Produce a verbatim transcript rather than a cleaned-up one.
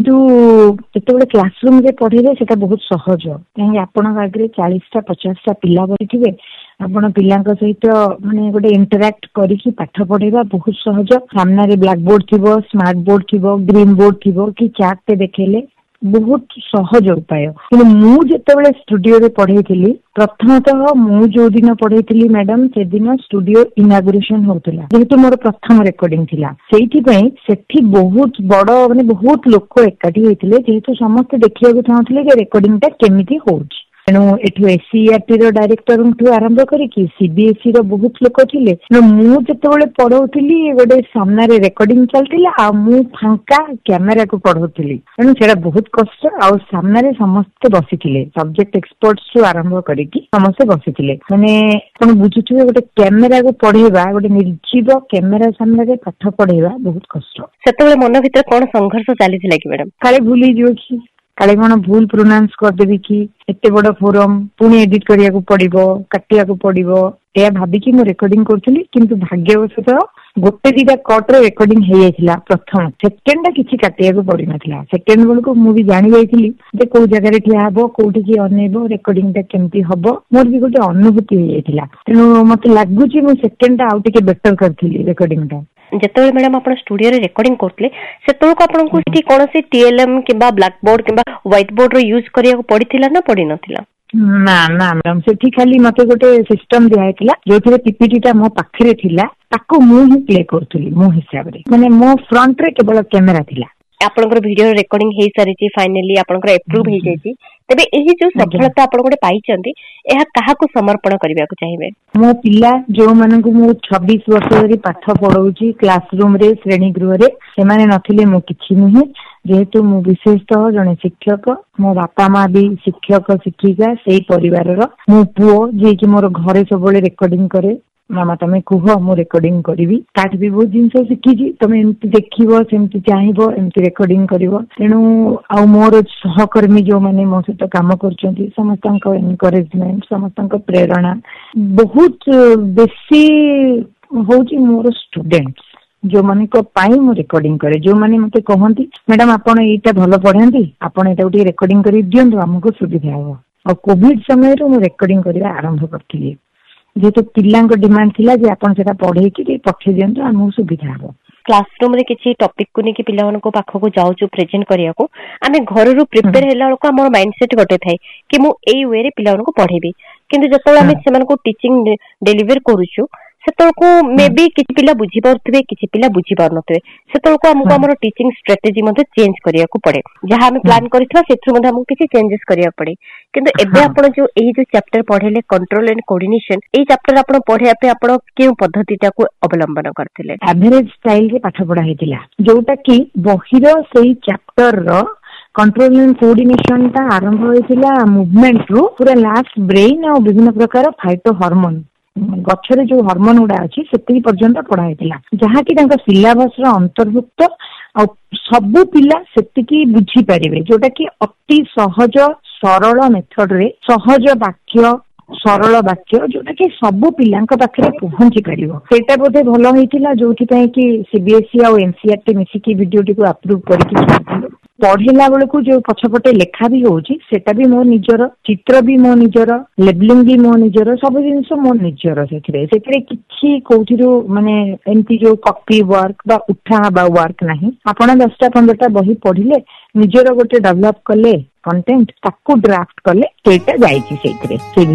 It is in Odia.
ଯେତେବେଳେ କ୍ଲାସରୁम ରେ ପଢେଇବେ ସେଟା ବହୁତ ସହଜ, କାହିଁକି ଆପଣଙ୍କ ଆଗରେ ଚାଳିଶଟା ପଚାଶଟା ପିଲା ବସିଥିବେ, ଆପଣ ପିଲାଙ୍କ ସହିତ ମାନେ ଗୋଟେ ଇଣ୍ଟରାକ୍ଟ କରିକି ପାଠ ପଢେଇବା ବହୁତ ସହଜ। ସାମ୍ନାରେ ବ୍ଲାକ୍ ବୋର୍ଡ ଥିବ, ସ୍ମାର୍ଟ ବୋର୍ଡ ଥିବ, ଗ୍ରୀନ ବୋର୍ଡ ଥିବ କି ଚାର୍ଟ ଟେ ଦେଖେଇଲେ ବହୁତ ସହଜ ଉପାୟ। କିନ୍ତୁ ମୁଁ ଯେତେବେଳେ ଷ୍ଟୁଡିଓରେ ପଢେଇଥିଲି, ପ୍ରଥମତଃ ମୁଁ ଯୋଉ ଦିନ ପଢେଇଥିଲି ମ୍ୟାଡାମ ସେଦିନ ଷ୍ଟୁଡିଓ ଇନାଗୁରେସନ ହଉଥିଲା, ଯେହେତୁ ମୋର ପ୍ରଥମ ରେକର୍ଡିଂ ଥିଲା। ସେଇଥିପାଇଁ ସେଠି ବହୁତ ବଡ ମାନେ ବହୁତ ଲୋକ ଏକାଠି ହେଇଥିଲେ, ଯେହେତୁ ସମସ୍ତେ ଦେଖିବାକୁ ଚାହୁଁଥିଲେ ଯେ ରେକର୍ଡିଂ ଟା କେମିତି ହଉଛି। ତେଣୁ ଏଠୁ ଏସସିଇଆରଟି ର ଡାଇରେକ୍ଟରଠୁ ଆରମ୍ଭ କରିକି ସିବିଏସଇ ର ବହୁତ ଲୋକ ଥିଲେ। ମୁଁ ଯେତେବେଳେ ପଢଉଥିଲି ଗୋଟେ ସାମ୍ନାରେ ରେକର୍ଡିଂ ଚାଲିଥିଲା ଆଉ ମୁଁ ଫାଙ୍କା କ୍ୟାମେରାକୁ ପଢଉଥିଲି, ତେଣୁ ସେଇଟା ବହୁତ କଷ୍ଟ। ଆଉ ସାମ୍ନାରେ ସମସ୍ତେ ବସିଥିଲେ, ସବଜେକ୍ଟ ଏକ୍ସପର୍ଟସ ଠୁ ଆରମ୍ଭ କରିକି ସମସ୍ତେ ବସିଥିଲେ। ମାନେ ଆପଣ ବୁଝୁଥିବେ ଗୋଟେ କ୍ୟାମେରାକୁ ପଢେଇବା, ଗୋଟେ ନିର୍ଜୀବ କ୍ୟାମେରା ସାମ୍ନାରେ ପାଠ ପଢେଇବା ବହୁତ କଷ୍ଟ। ସେତେବେଳେ ମନ ଭିତରେ କଣ ସଂଘର୍ଷ ଚାଲିଥିଲା କି ମ୍ୟାଡାମ? କାଳେ ଭୁଲି ଯିବ କି, କାଳେ କଣ ଭୁଲ ପ୍ରୋନାଉନ୍ସ କରିଦେବି କି, ଏତେ ବଡ ଫୋରମ ପୁଣି ଏଡିଟ କରିବାକୁ ପଡିବ, କାଟିବାକୁ ପଡିବ, ଏହା ଭାବିକି ମୁଁ ରେକର୍ଡିଂ କରୁଥିଲି। କିନ୍ତୁ ଭାଗ୍ୟବଶତଃ ଗୋଟେ ଦିଟା କଟ୍ ରେ ରେକର୍ଡିଂ ହେଇଯାଇଥିଲା ପ୍ରଥମ। ସେକେଣ୍ଡ ଟା କିଛି କାଟିବାକୁ ପଡିନଥିଲା। ସେକେଣ୍ଡ ବେଳକୁ ମୁଁ ବି ଜାଣି ଯାଇଥିଲି ଯେ କୋଉ ଜାଗାରେ ଠିଆ ହବ, କୋଉଠିକି ଅନେଇବ, ରେକର୍ଡିଂ ଟା କେମିତି ହବ, ମୋର ବି ଗୋଟେ ଅନୁଭୂତି ହେଇଯାଇଥିଲା। ତେଣୁ ମତେ ଲାଗୁଛି ମୁଁ ସେକେଣ୍ଡ ଟା ଆଉ ଟିକେ ବେଟର କରିଥିଲି ରେକର୍ଡିଂ ଟା। ଯେତେବେଳେ ମ୍ୟାଡାମ ଆପଣ ଷ୍ଟୁଡିଓରେ ରେକର୍ଡିଂ କରୁଥିଲେ, ସେତେବେଳକୁ ଆପଣଙ୍କୁ ସେଠି କୌଣସି ଟିଏଲଏମ୍ କିମ୍ବା ବ୍ଲାକ୍ ବୋର୍ଡ କିମ୍ବା ହ୍ୱାଇଟ ବୋର୍ଡ ର ୟୁଜ କରିବାକୁ ପଡିଥିଲା ନା ପଡିନଥିଲା? ନା ନା ମ୍ୟାଡାମ, ସେଠି ଖାଲି ମତେ ଗୋଟେ ସିଷ୍ଟମ ଦିଆଯାଇଥିଲା ଯୋଉଥିରେ ପିପିଟି ଟା ମୋ ପାଖରେ ଥିଲା, ତାକୁ ମୁଁ ହିଁ ପ୍ଲେ କରୁଥିଲି ମୋ ହିସାବରେ। ମାନେ ମୋ ଫ୍ରଣ୍ଟ ରେ କେବଳ କ୍ୟାମେରା ଥିଲା। ଆପଣଙ୍କର ଭିଡିଓ ରେକର୍ଡିଂ ହେଇସାରିଛି, ଫାଇନାଲି ଆପଣଙ୍କର ଏପ୍ରୁଭ ହେଇଯାଇଛି। ତେବେ ଏହି ଯୋଉ ସଫଳତା ଆପଣ ଗୋଟେ ପାଇଛନ୍ତି, ଏହା କାହାକୁ ସମର୍ପଣ କରିବାକୁ ଚାହିଁବେ? ମୋ ପିଲା ଯୋଉମାନଙ୍କୁ ମୁଁ ଛବିଶ ବର୍ଷ ଧରି ପାଠ ପଢଉଛି କ୍ଲାସରୁମ ରେ, ଶ୍ରେଣୀ ଗୃହରେ, ସେମାନେ ନଥିଲେ ମୁଁ କିଛି ନୁହେଁ। ଯେହେତୁ ମୁଁ ବିଶେଷତଃ ଜଣେ ଶିକ୍ଷକ, ମୋ ବାପା ମା ବି ଶିକ୍ଷକ ଶିକ୍ଷିକା ସେଇ ପରିବାରର। ମୋ ପୁଅ ଯିଏକି ମୋର ଘରେ ସବୁବେଳେ ରେକର୍ଡିଂ କରେ, ମାମା ତମେ କୁହ ମୁଁ ରେକର୍ଡିଂ କରିବି। ତାଠୁ ବି ବହୁତ ଜିନିଷ ଶିଖିଛି, ତମେ ଏମିତି ଦେଖିବ, ସେମିତି ଚାହିଁବ, ଏମିତି ରେକର୍ଡିଂ କରିବ। ତେଣୁ ଆଉ ମୋର ସହକର୍ମୀ ଯୋଉମାନେ ମୋ ସହିତ କାମ କରୁଛନ୍ତି, ସମସ୍ତଙ୍କ ଏନକରେଜମେଣ୍ଟ, ସମସ୍ତଙ୍କ ପ୍ରେରଣା ବହୁତ ବେଶୀ ହଉଛି ମୋର ଷ୍ଟୁଡେଣ୍ଟ, ଯୋଉମାନଙ୍କ ପାଇଁ ମୁଁ ରେକର୍ଡିଂ କରେ। ଯୋଉମାନେ ମତେ କହନ୍ତି ମ୍ୟାଡାମ ଆପଣ ଏଇଟା ଭଲ ପଢାନ୍ତି, ଆପଣ ଏଇଟାକୁ ଟିକେ ରେକର୍ଡିଂ କରି ଦିଅନ୍ତୁ, ଆମକୁ ସୁବିଧା ହବ। ଆଉ କୋଭିଡ ସମୟରୁ ମୁଁ ରେକର୍ଡିଂ କରିବା ଆରମ୍ଭ କରିଥିଲି, ଯେହେତୁ ପିଲାଙ୍କ ଡିମାଣ୍ଡ ଥିଲା ଯେ ଆପଣ ସେଟା ପଢେଇକି ପଠେଇ ଦିଅନ୍ତୁ, ଆମକୁ ସୁବିଧା ହବ। କ୍ଲାସରୁମ ରେ କିଛି ଟପିକ କୁ ନେଇକି ପିଲାମାନଙ୍କ ପାଖକୁ ଯାଉଛୁ ପ୍ରେଜେଣ୍ଟ କରିବାକୁ, ଆମେ ଘରରୁ ପ୍ରିପେୟାର ହେଲା ବେଳକୁ ଆମର ମାଇଣ୍ଡ ସେଟ ଗୋଟେ ଥାଏ କି ମୁଁ ଏଇ ୱେରେ ପିଲାମାନଙ୍କୁ ପଢେଇବି। କିନ୍ତୁ ଯେତେବେଳେ ଆମେ ସେମାନଙ୍କୁ ଟିଚିଂ ଡେଲିଭର କରୁଛୁ, ସେତେବେଳକୁ ମେ ବି କିଛି ପିଲା ବୁଝିପାରୁଥିବେ, କିଛି ପିଲା ବୁଝିପାରୁନଥିବେ। ସେତେବେଳକୁ ଆମକୁ ଆମର ଟିଚିଂ ଷ୍ଟ୍ରାଟେଜି ମଧ୍ୟ ଚେଞ୍ଜ କରିବାକୁ ପଡେ। ଯାହା ଆମେ ପ୍ଲାନ କରିଥିବା ସେଥିରୁ ମଧ୍ୟ ଆମକୁ କିଛି ଚେଞ୍ଜେସ କରିବାକୁ ପଡେ। କିନ୍ତୁ ଏବେ ଆପଣ ଯୋଉ ଏଇ ଯୋଉ ଚାପ୍ଟର ପଢେଇଲେ କଣ୍ଟ୍ରୋଲ ଆଣ୍ଡ କୋଅର୍ଡିନେସନ, ଏଇ ଚାପ୍ଟର ଆପଣ ପଢେଇବା ପାଇଁ ଆପଣ କେଉଁ ପଦ୍ଧତିଟାକୁ ଅବଲମ୍ବନ କରିଥିଲେ? ଆଭରେଜ ଷ୍ଟାଇଲ ରେ ପାଠ ପଢା ହେଇଥିଲା, ଯୋଉଟା କି ବହିର ସେଇ ଚାପ୍ଟର ର କଣ୍ଟ୍ରୋଲ ଆଣ୍ଡ କୋଅର୍ଡିନେସନ ଟା ଆରମ୍ଭ ହେଇଥିଲା ମୁଭମେଣ୍ଟ ରୁ, ପୁରା ଲାଷ୍ଟ ବ୍ରେନ ଆଉ ବିଭିନ୍ନ ପ୍ରକାର ଫାଇଟୋ ହରମୋନ, ଗଛରେ ଯୋଉ ହରମୋନ ଗୁଡା ଅଛି ସେତିକି ପର୍ଯ୍ୟନ୍ତ ପଢା ହେଇଥିଲା, ଯାହାକି ତାଙ୍କ ସିଲାବସ ର ଅନ୍ତର୍ଭୁକ୍ତ। ଆଉ ସବୁ ପିଲା ସେତିକି ବୁଝିପାରିବେ, ଯୋଉଟା କି ଅତି ସହଜ ସରଳ ମେଥଡ ରେ, ସହଜ ବାକ୍ୟ, ସରଳ ବାକ୍ୟ, ଯୋଉଟା କି ସବୁ ପିଲାଙ୍କ ପାଖରେ ପହଞ୍ଚି ପାରିବ। ସେଇଟା ବୋଧେ ଭଲ ହେଇଥିଲା, ଯୋଉଥିପାଇଁ କି ସିବିଏସଇ ଆଉ ଏନସିଇଆରଟି ମିଶିକି ଭିଡିଓଟିକୁ ଆପ୍ରୁଭ କରିକି ଛାଡିଥିଲେ। ପଢିଲା ବେଳକୁ ଯୋଉ ପଛପଟେ ଲେଖା ବି ହଉଛି, ସେଟା ବି ମୋ ନିଜର, ଚିତ୍ର ବି ମୋ ନିଜର, ଲେବଲିଂ ବି ମୋ ନିଜର, ସବୁ ଜିନିଷ ମୋ ନିଜର। ସେଥିରେ ସେଥିରେ କିଛି କୋଉଥିରୁ ମାନେ ଏମିତି ଯୋଉ କପି ୱାର୍କ ବା ଉଠା ହବା ୱାର୍କ ନାହିଁ। ଆପଣ ଦଶଟା ପନ୍ଦରଟା ବହି ପଢିଲେ, ନିଜର ଗୋଟେ ଡେଭଲପ କଲେ କଣ୍ଟେଣ୍ଟ, ତାକୁ ଡ୍ରାଫ୍ଟ କଲେ, ସେଇଟା ଯାଇଛି ସେଇଥିରେ।